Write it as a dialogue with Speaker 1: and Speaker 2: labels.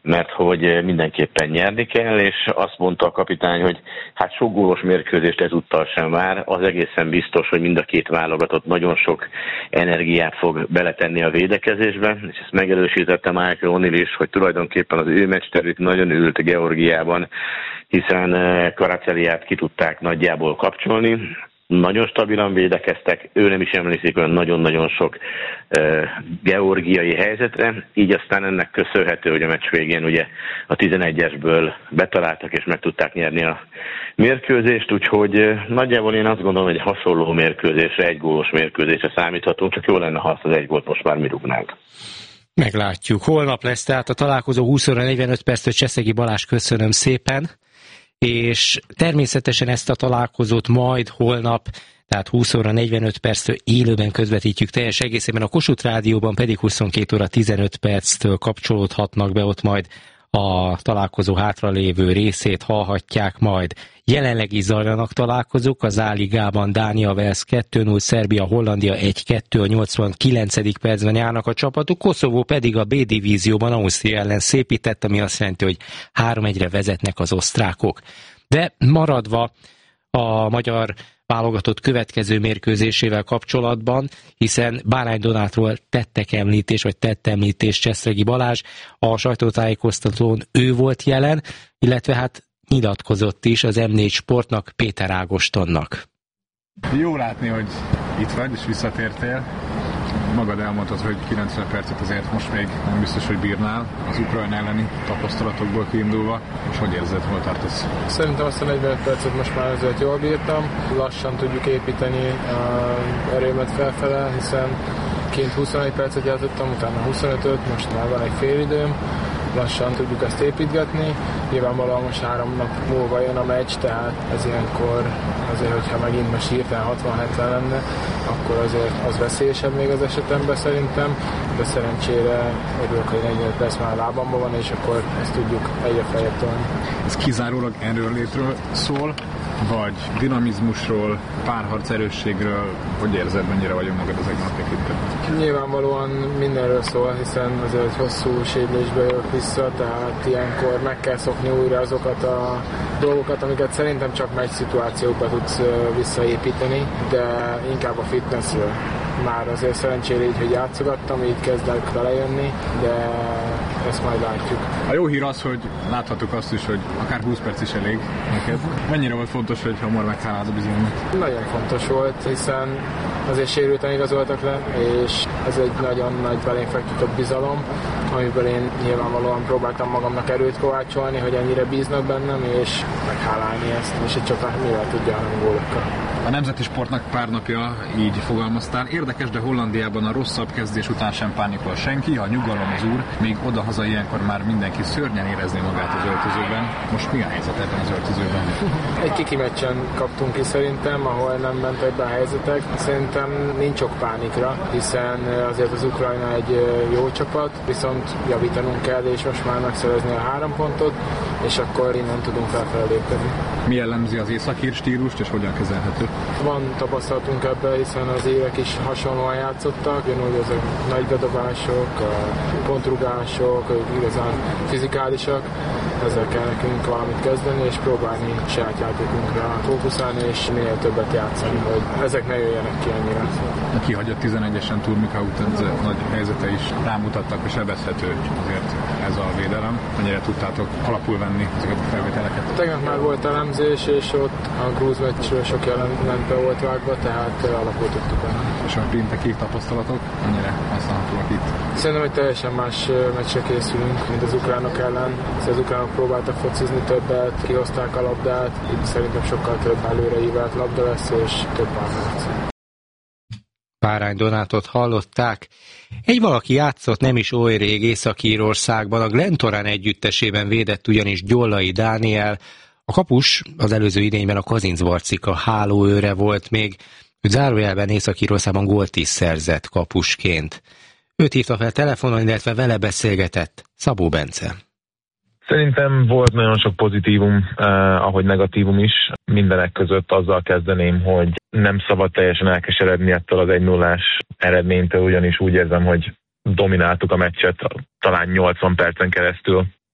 Speaker 1: mert hogy mindenképpen nyerni kell, és azt mondta a kapitány, hogy hát sok gólos mérkőzést ezúttal sem vár, az egészen biztos, hogy mind a két válogatott nagyon sok energiát fog beletenni a védekezésbe, és ezt megerősítette Michael O'Neill is, hogy tulajdonképpen az ő meccsterük nagyon ült Georgiában, hiszen Kvaratskhelia ki tudták nagyjából kapcsolni. Nagyon stabilan védekeztek, ő nem is emlékszik olyan nagyon-nagyon sok georgiai helyzetre, így aztán ennek köszönhető, hogy a meccs végén ugye a 11-esből betaláltak és meg tudták nyerni a mérkőzést, úgyhogy nagyjából én azt gondolom, hogy egy hasonló mérkőzésre, egy gólos mérkőzésre számíthatunk, csak jó lenne, ha azt az egy gólt most már mi rúgnánk.
Speaker 2: Meglátjuk. Holnap lesz tehát a találkozó 20 óra 45 perctől. Cseszegi Balázs, köszönöm szépen. És természetesen ezt a találkozót majd holnap, tehát 20 óra 45 perctől élőben közvetítjük teljes egészében, a Kossuth Rádióban pedig 22 óra 15 perctől kapcsolódhatnak be, ott majd a találkozó hátralévő részét hallhatják majd. Jelenleg is zajlanak találkozók, az A-ligában Dánia Wales 2-0, Szerbia Hollandia 1-2, a 89. percben járnak a csapatok, Koszovó pedig a B-divízióban Ausztria ellen szépített, ami azt jelenti, hogy 3-1-re vezetnek az osztrákok. De maradva a magyar válogatott következő mérkőzésével kapcsolatban, hiszen Bárány Donátról tett említés Cseszegi Balázs, a sajtótájékoztatón ő volt jelen, illetve hát nyilatkozott is az M4 Sportnak, Péter Ágostonnak.
Speaker 3: Jó látni, hogy itt vagy és visszatértél. Magad elmondtad, hogy 90 percet azért most még nem biztos, hogy bírnál az Ukrajna elleni tapasztalatokból kiindulva. És hogy érzed, hol tartasz?
Speaker 4: Szerintem azt a 45 percet most már azért jól bírtam. Lassan tudjuk építeni erőmet felfele, hiszen kint 21 percet játszottam, utána 25-öt, most már van egy fél időm. Lassan tudjuk ezt építgetni. Nyilvánvalóan most 3 nap múlva jön a meccs, tehát ez ilyenkor azért, hogyha megint most hirtelen 60-70 lenne, akkor azért az veszélyesebb még az esetemben szerintem, de szerencsére örülök, hogy 45 perc már a lábamban van, és akkor ezt tudjuk egyre feljebb tolni.
Speaker 3: Ez kizárólag erőnlétről szól, vagy dinamizmusról, párharc erősségről? Hogy érzed, mennyire vagyunk magad ezekben a tekintetben?
Speaker 4: Nyilvánvalóan mindenről szól, hiszen azért egy hosszú sérülésbe jövök vissza, tehát ilyenkor meg kell szokni újra azokat a dolgokat, amiket szerintem csak meccs szituációkban tudsz visszaépíteni, de inkább a fitnessről. Már azért szerencsére így, hogy játszogattam, így kezdek belejönni, de ezt majd látjuk.
Speaker 3: A jó hír az, hogy láthatjuk azt is, hogy akár 20 perc is elég neked. Mennyire volt fontos, hogy hamar megtalálod a bizalmat?
Speaker 4: Nagyon fontos volt, hiszen azért sérülten igazoltak le, és ez egy nagyon nagy belém fektetett bizalom, amiből én nyilvánvalóan próbáltam magamnak erőt kovácsolni, hogy ennyire bíznak bennem, és meghálálni ezt, és egy csapat mivel tudja, hanem gólokkal.
Speaker 3: A nemzeti sportnak pár napja így fogalmaztál. Érdekes, de Hollandiában a rosszabb kezdés után sem pánikol senki, a nyugalom az úr, még odahaza ilyenkor már mindenki szörnyen érezni magát az öltözőben. Most mi a helyzet ebben az öltözőben?
Speaker 4: Egy kiki meccsen kaptunk ki szerintem, ahol nem mentek be a helyzetek. Szerintem nincs ok pánikra, hiszen azért az Ukrajna egy jó csapat, viszont javítanunk kell, és most már megszerezni a 3 pontot, és akkor innen tudunk felfelé lépni.
Speaker 3: Mi jellemzi az északír stílust, és hogyan kezelhető?
Speaker 4: Van tapasztalatunk ebben, hiszen az évek is hasonlóan játszottak, ugyanúgy ezek nagy bedobások, pontrugások, igazán fizikálisak, ezzel kell nekünk valamit kezdeni, és próbálni saját játékunkra fókuszálni, és minél többet játszani, hogy ezek ne jöjjenek ki annyira.
Speaker 3: A kihagyott 11-esen Turmika után nagy helyzete is rámutattak, hogy sebezhető azért ez a védelem. Mennyire tudtátok alapul venni ezeket a felvételeket?
Speaker 4: Tegnap már volt elemzés, és ott a grúz meccsről sok jelentbe volt vágva, tehát alapul tudtuk venni.
Speaker 3: És a printeki tapasztalatok mennyire használhatóak itt?
Speaker 4: Szerintem, hogy teljesen más meccsre készülünk, mint az ukránok ellen. Az ukránok próbáltak focizni többet, kihozták a labdát, itt szerintem sokkal több előreívelt labda lesz, és több párharc.
Speaker 2: Bárány Donátot hallották. Egy valaki játszott nem is oly rég Észak-Írországban, a Glentoran együttesében védett ugyanis Gyullai Dániel. A kapus az előző idényben a Kazincbarcika hálóőre volt még, hogy zárójelben Észak-Írországban gólt is szerzett kapusként. Őt hívta fel telefonon, illetve vele beszélgetett Szabó Bence.
Speaker 5: Szerintem volt nagyon sok pozitívum, ahogy negatívum is. Mindenek között azzal kezdeném, hogy nem szabad teljesen elkeseredni ettől az 1-0-ás eredménytől, ugyanis úgy érzem, hogy domináltuk a meccset talán 80 percen keresztül.